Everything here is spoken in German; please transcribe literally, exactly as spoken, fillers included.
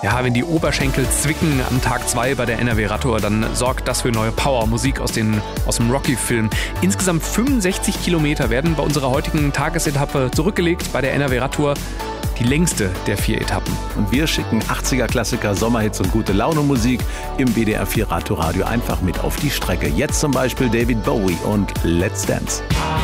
Ja, wenn die Oberschenkel zwicken am Tag zwei bei der N R W Radtour, dann sorgt das für neue Power, Musik aus, den, aus dem Rocky-Film. Insgesamt fünfundsechzig Kilometer werden bei unserer heutigen Tagesetappe zurückgelegt bei der N R W Radtour. Die längste der vier Etappen. Und wir schicken achtziger-Klassiker, Sommerhits und gute Laune-Musik im W D R vier Radtour Radio einfach mit auf die Strecke. Jetzt zum Beispiel David Bowie und Let's Dance.